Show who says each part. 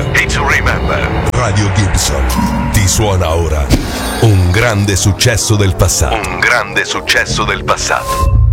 Speaker 1: It's Remember. Radio Gibson ti suona ora un grande successo del passato. Un grande successo del passato.